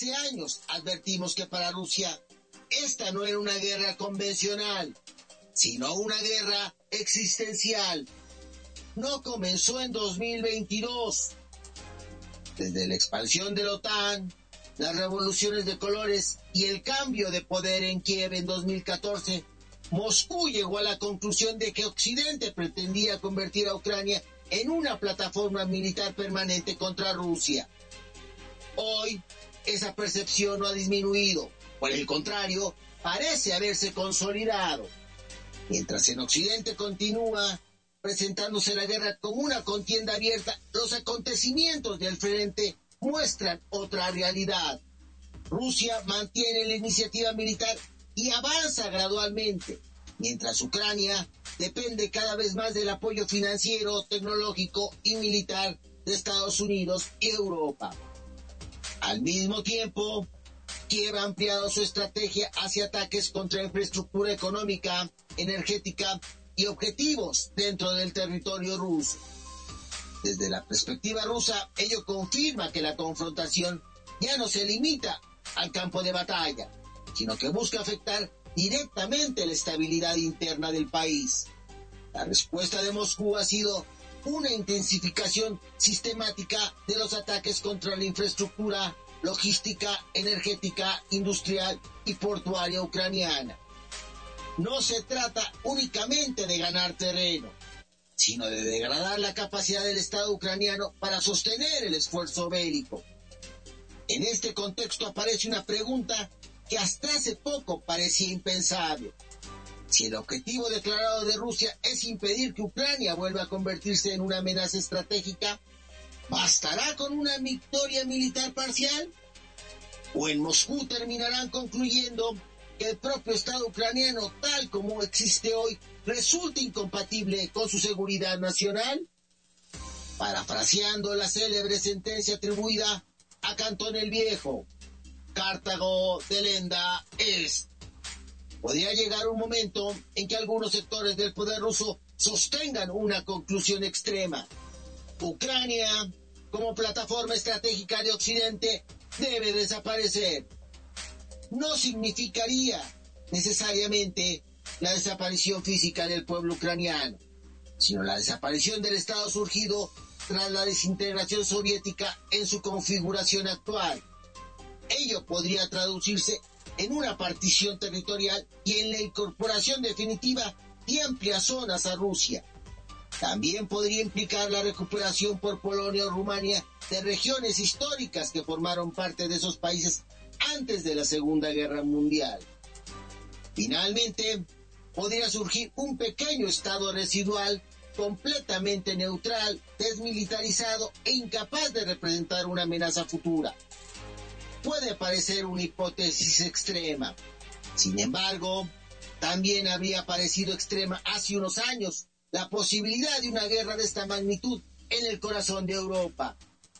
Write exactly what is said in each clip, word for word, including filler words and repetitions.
Hace años advertimos que para Rusia esta no era una guerra convencional, sino una guerra existencial. No comenzó en dos mil veintidós. Desde la expansión de la OTAN, las revoluciones de colores y el cambio de poder en Kiev en dos mil catorce, Moscú llegó a la conclusión de que Occidente pretendía convertir a Ucrania en una plataforma militar permanente contra Rusia. Hoy, esa percepción no ha disminuido. Por el contrario, parece haberse consolidado. Mientras en Occidente continúa presentándose la guerra como una contienda abierta, los acontecimientos del frente muestran otra realidad. Rusia mantiene la iniciativa militar y avanza gradualmente, mientras Ucrania depende cada vez más del apoyo financiero, tecnológico y militar de Estados Unidos y Europa. Al mismo tiempo, Kiev ha ampliado su estrategia hacia ataques contra infraestructura económica, energética y objetivos dentro del territorio ruso. Desde la perspectiva rusa, ello confirma que la confrontación ya no se limita al campo de batalla, sino que busca afectar directamente la estabilidad interna del país. La respuesta de Moscú ha sido una intensificación sistemática de los ataques contra la infraestructura logística, energética, industrial y portuaria ucraniana. No se trata únicamente de ganar terreno, sino de degradar la capacidad del Estado ucraniano para sostener el esfuerzo bélico. En este contexto aparece una pregunta que hasta hace poco parecía impensable. Si el objetivo declarado de Rusia es impedir que Ucrania vuelva a convertirse en una amenaza estratégica, ¿bastará con una victoria militar parcial? ¿O en Moscú terminarán concluyendo que el propio Estado ucraniano, tal como existe hoy, resulta incompatible con su seguridad nacional? Parafraseando la célebre sentencia atribuida a Cantón el Viejo, Cartago delenda est. Podría llegar un momento en que algunos sectores del poder ruso sostengan una conclusión extrema. Ucrania, como plataforma estratégica de Occidente, debe desaparecer. No significaría necesariamente la desaparición física del pueblo ucraniano, sino la desaparición del Estado surgido tras la desintegración soviética en su configuración actual. Ello podría traducirse en una partición territorial y en la incorporación definitiva de amplias zonas a Rusia. También podría implicar la recuperación por Polonia o Rumania de regiones históricas que formaron parte de esos países antes de la Segunda Guerra Mundial. Finalmente, podría surgir un pequeño estado residual completamente neutral, desmilitarizado e incapaz de representar una amenaza futura. Puede parecer una hipótesis extrema. Sin embargo, también habría parecido extrema hace unos años la posibilidad de una guerra de esta magnitud en el corazón de Europa.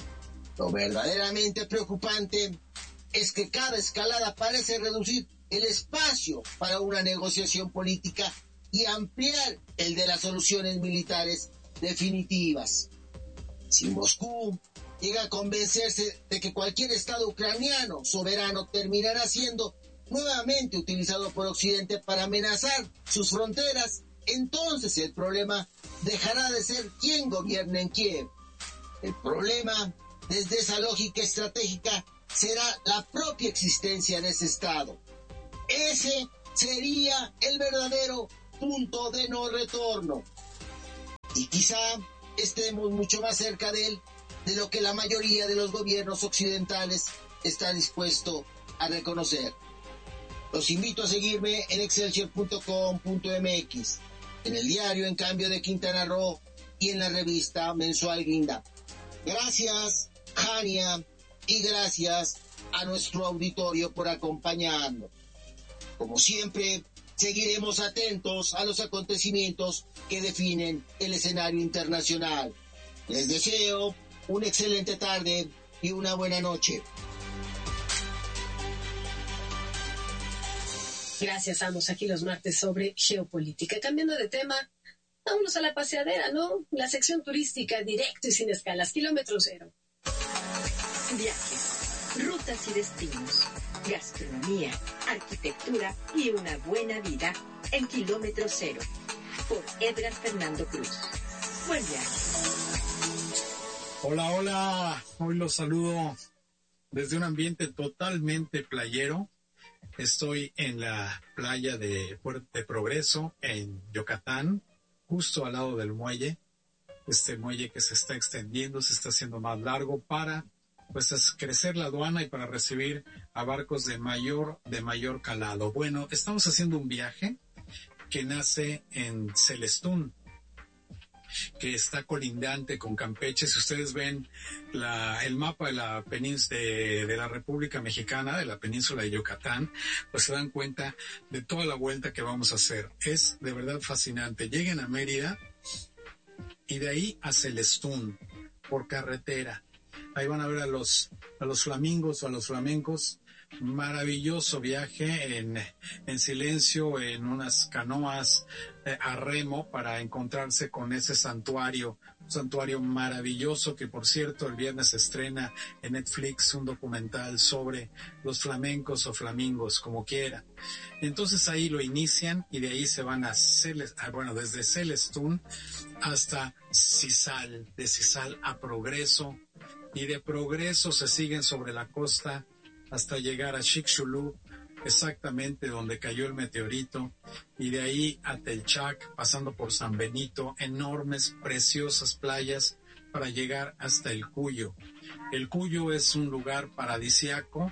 Lo verdaderamente preocupante es que cada escalada parece reducir el espacio para una negociación política y ampliar el de las soluciones militares definitivas. Si Moscú llega a convencerse de que cualquier Estado ucraniano soberano terminará siendo nuevamente utilizado por Occidente para amenazar sus fronteras, entonces el problema dejará de ser quién gobierna en Kiev. El problema, desde esa lógica estratégica, será la propia existencia de ese Estado. Ese sería el verdadero punto de no retorno. Y quizá estemos mucho más cerca de él de lo que la mayoría de los gobiernos occidentales está dispuesto a reconocer. Los invito a seguirme en excelsior punto com punto m x, en el diario En Cambio de Quintana Roo y en la revista mensual Guinda. Gracias, Jania, y gracias a nuestro auditorio por acompañarnos. Como siempre, seguiremos atentos a los acontecimientos que definen el escenario internacional. Les deseo una excelente tarde y una buena noche. Gracias, Amos. Aquí los martes sobre geopolítica. Cambiando de tema, vámonos a la paseadera, ¿no? La sección turística, directo y sin escalas, kilómetro cero. Viajes, rutas rutas y destinos, gastronomía, arquitectura y una buena vida en Kilómetro Cero, por Edgar Fernando Cruz. Buen viaje. Hola, hola. Hoy los saludo desde un ambiente totalmente playero. Estoy en la playa de Puerto Progreso, en Yucatán, justo al lado del muelle. Este muelle que se está extendiendo, se está haciendo más largo para pues es crecer la aduana y para recibir a barcos de mayor, de mayor calado. Bueno, estamos haciendo un viaje que nace en Celestún, que está colindante con Campeche. Si ustedes ven la, el mapa de la península de, de la República Mexicana, de la península de Yucatán, pues se dan cuenta de toda la vuelta que vamos a hacer. Es de verdad fascinante. Lleguen a Mérida y de ahí a Celestún por carretera. Ahí van a ver a los, a los flamingos o a los flamencos. Maravilloso viaje en, en silencio, en unas canoas eh, a remo para encontrarse con ese santuario, un santuario maravilloso que, por cierto, el viernes se estrena en Netflix un documental sobre los flamencos o flamingos, como quiera. Entonces ahí lo inician y de ahí se van a Celestún, bueno, desde Celestún hasta Cizal, de Cizal a Progreso, y de Progreso se siguen sobre la costa hasta llegar a Chicxulub, exactamente donde cayó el meteorito, y de ahí a Telchac, pasando por San Benito, enormes, preciosas playas para llegar hasta el Cuyo. El Cuyo es un lugar paradisiaco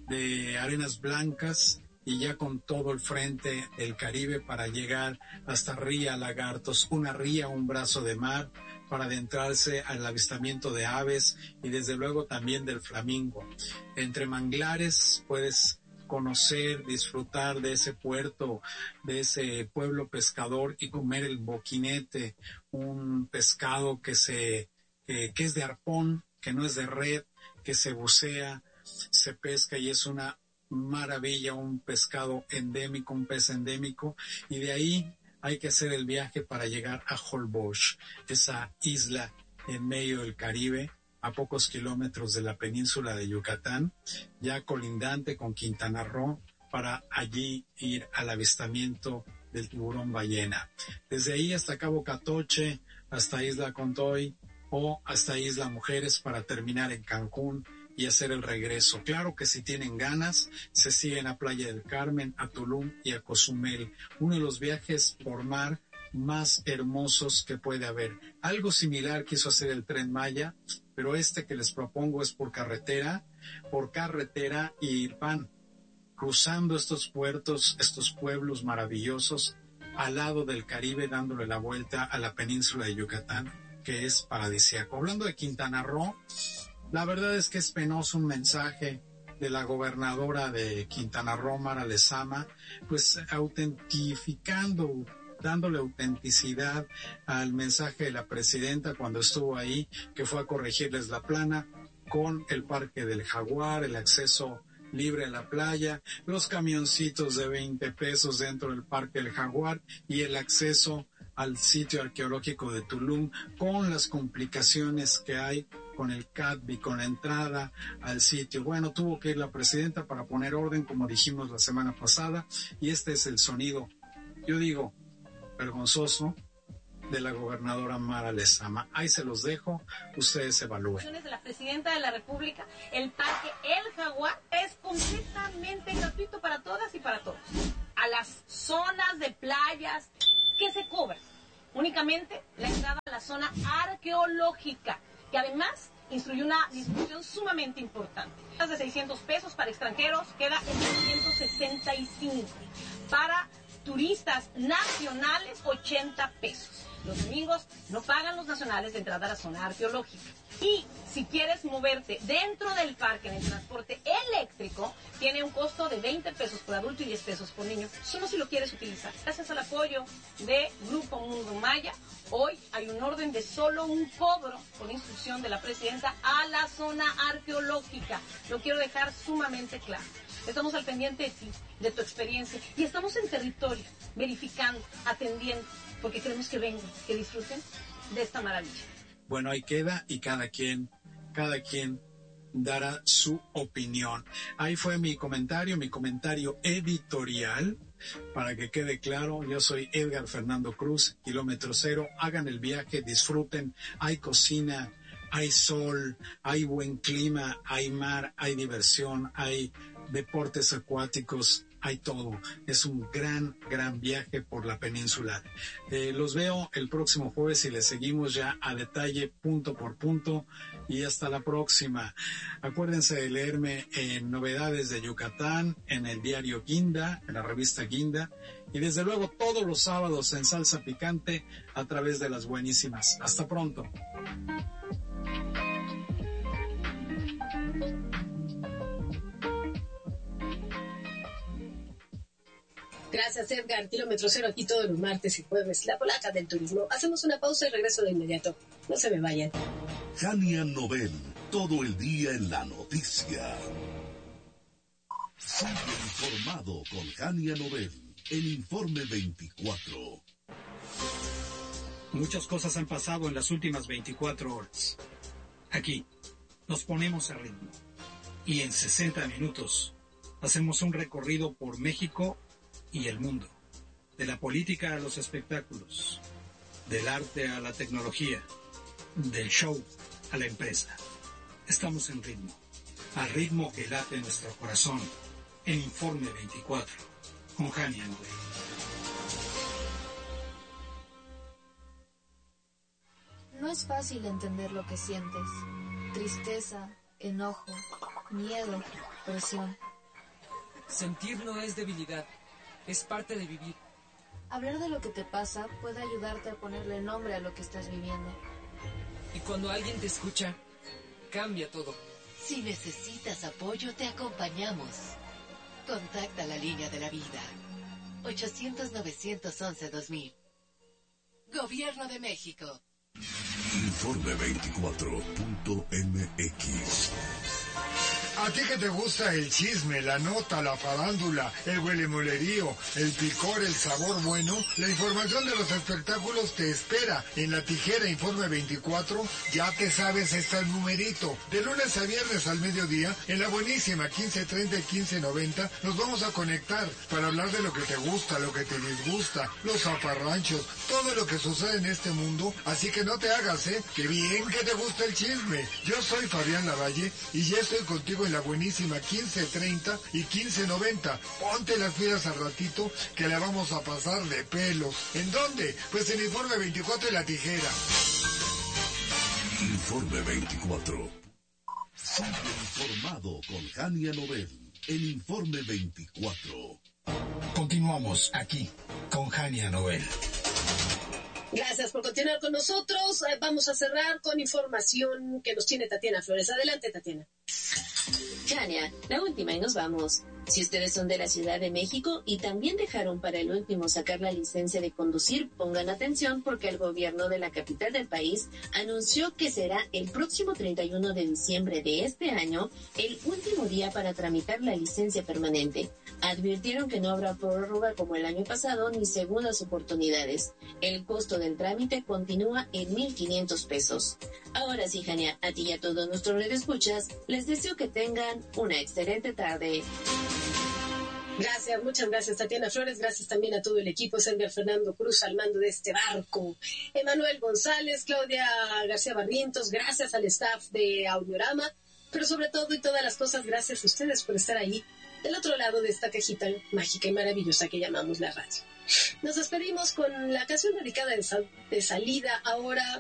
de arenas blancas y ya con todo el frente del Caribe para llegar hasta Ría Lagartos, una ría, un brazo de mar, para adentrarse al avistamiento de aves y desde luego también del flamingo. Entre manglares puedes conocer, disfrutar de ese puerto, de ese pueblo pescador y comer el boquinete, un pescado que se que, que es de arpón, que no es de red, que se bucea, se pesca y es una maravilla, un pescado endémico, un pez endémico, y de ahí hay que hacer el viaje para llegar a Holbox, esa isla en medio del Caribe, a pocos kilómetros de la península de Yucatán, ya colindante con Quintana Roo, para allí ir al avistamiento del tiburón ballena. Desde ahí hasta Cabo Catoche, hasta Isla Contoy o hasta Isla Mujeres para terminar en Cancún y hacer el regreso. Claro que si tienen ganas, se siguen a Playa del Carmen, a Tulum y a Cozumel, uno de los viajes por mar más hermosos que puede haber. Algo similar quiso hacer el Tren Maya, pero este que les propongo es por carretera, por carretera y van cruzando estos puertos, estos pueblos maravillosos al lado del Caribe, dándole la vuelta a la península de Yucatán, que es paradisíaco. Hablando de Quintana Roo, la verdad es que es penoso un mensaje de la gobernadora de Quintana Roo, Mara Lezama, pues autentificando, dándole autenticidad al mensaje de la presidenta cuando estuvo ahí, que fue a corregirles la plana con el Parque del Jaguar, el acceso libre a la playa, los camioncitos de veinte pesos dentro del Parque del Jaguar y el acceso al sitio arqueológico de Tulum, con las complicaciones que hay con el C A D B y con la entrada al sitio. Bueno, tuvo que ir la presidenta para poner orden, como dijimos la semana pasada, y este es el sonido, yo digo, vergonzoso, de la gobernadora Mara Lezama. Ahí se los dejo, ustedes evalúen. De la presidenta de la República, el Parque El Jaguar es completamente gratuito para todas y para todos. A las zonas de playas que se cobran únicamente la entrada a la zona arqueológica, que además instruyó una discusión sumamente importante. Más de seiscientos pesos para extranjeros, queda en trescientos sesenta y cinco. Para turistas nacionales, ochenta pesos. Los domingos no pagan los nacionales de entrada a la zona arqueológica. Y si quieres moverte dentro del parque en el transporte eléctrico, tiene un costo de veinte pesos por adulto y diez pesos por niño, solo si lo quieres utilizar. Gracias al apoyo de Grupo Mundo Maya, hoy hay un orden de solo un cobro por instrucción de la presidenta a la zona arqueológica. Lo quiero dejar sumamente claro. Estamos al pendiente de ti, de tu experiencia, y estamos en territorio, verificando, atendiendo, porque queremos que vengan, que disfruten de esta maravilla. Bueno, ahí queda y cada quien, cada quien dará su opinión. Ahí fue mi comentario, mi comentario editorial. Para que quede claro, yo soy Edgar Fernando Cruz, kilómetro cero. Hagan el viaje, disfruten. Hay cocina, hay sol, hay buen clima, hay mar, hay diversión, hay deportes acuáticos, hay todo. Es un gran, gran viaje por la península. Eh, los veo el próximo jueves y les seguimos ya a detalle, punto por punto. Y hasta la próxima. Acuérdense de leerme en Novedades de Yucatán, en el diario Guinda, en la revista Guinda. Y desde luego todos los sábados en Salsa Picante a través de Las Buenísimas. Hasta pronto. Gracias, Edgar. Kilómetro cero aquí todos los martes y jueves. La polaca del turismo. Hacemos una pausa y regreso de inmediato. No se me vayan. Jania Nobel, todo el día en la noticia. Sigue informado con Jania Nobel, el Informe veinticuatro. Muchas cosas han pasado en las últimas veinticuatro horas. Aquí nos ponemos a ritmo y en sesenta minutos hacemos un recorrido por México y el mundo, de la política a los espectáculos, del arte a la tecnología, del show a la empresa. Estamos en ritmo, al ritmo que late nuestro corazón, en Informe veinticuatro, con Jania Nobel. No es fácil entender lo que sientes. Tristeza, enojo, miedo, presión. Sentir no es debilidad, es parte de vivir. Hablar de lo que te pasa puede ayudarte a ponerle nombre a lo que estás viviendo. Y cuando alguien te escucha, cambia todo. Si necesitas apoyo, te acompañamos. Contacta la línea de la vida. ochocientos, novecientos once, dos mil. Gobierno de México. Informe veinticuatro punto m x. A ti que te gusta el chisme, la nota, la farándula, el huelemolerío, el picor, el sabor bueno, la información de los espectáculos te espera en La Tijera Informe veinticuatro. Ya te sabes este numerito. De lunes a viernes al mediodía, en la buenísima quince treinta y quince noventa, nos vamos a conectar para hablar de lo que te gusta, lo que te disgusta, los zafarranchos, todo lo que sucede en este mundo. Así que no te hagas, ¿eh? ¡Qué bien que te gusta el chisme! Yo soy Fabián Lavalle y ya estoy contigo en la buenísima quince treinta y quince noventa. Ponte las pilas al ratito que la vamos a pasar de pelos. ¿En dónde? Pues en Informe veinticuatro y La Tijera. Informe veinticuatro. Sigue informado con Jania Nobel. El Informe veinticuatro. Continuamos aquí con Jania Nobel. Gracias por continuar con nosotros. Vamos a cerrar con información que nos tiene Tatiana Flores. Adelante, Tatiana. Jania, la última y nos vamos. Si ustedes son de la Ciudad de México y también dejaron para el último sacar la licencia de conducir, pongan atención porque el gobierno de la capital del país anunció que será el próximo treinta y uno de diciembre de este año el último día para tramitar la licencia permanente. Advirtieron que no habrá prórroga como el año pasado ni segundas oportunidades. El costo del trámite continúa en mil quinientos pesos. Ahora sí, Jania, a ti y a todos nuestros radioescuchas, les deseo que tengan una excelente tarde. Gracias, muchas gracias, Tatiana Flores. Gracias también a todo el equipo. Edgar Fernando Cruz al mando de este barco. Emanuel González, Claudia García Barrientos. Gracias al staff de Audiorama. Pero sobre todo y todas las cosas, gracias a ustedes por estar ahí del otro lado de esta cajita mágica y maravillosa que llamamos la radio. Nos despedimos con la canción dedicada de, sal- de salida ahora